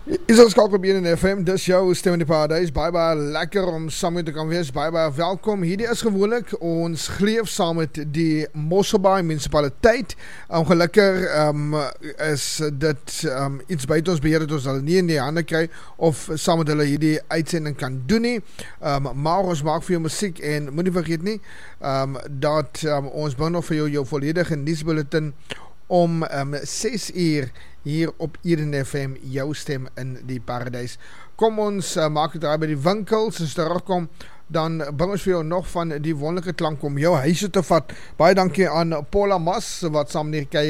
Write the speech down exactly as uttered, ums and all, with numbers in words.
Is ons skakel op Eden F M, dis jou stem in die paradijs, baie baie lekker om saam met te kan wees, baie baie welkom. Hierdie is gewoonlik ons gleef saam met die Mosselbaai munisipaliteit. Ongelukkig um, is dit um, iets buiten ons beheer dat ons hulle nie in die hande kry of saam met hulle hierdie uitsending kan doen nie. Um, maar ons maak vir jou musiek en moet nie vergeet nie, um, dat um, ons bring nog vir jou jou volledige nuusbulletin om um, ses uur hier op Eden F M, jou stem in die paradijs. Kom ons uh, maak het draai by die winkels, as terugkom, dan bring ons vir jou nog van die wonderlijke klank om jou huise te vat. Baie dankie aan Paula Mas, wat saam hier kyk.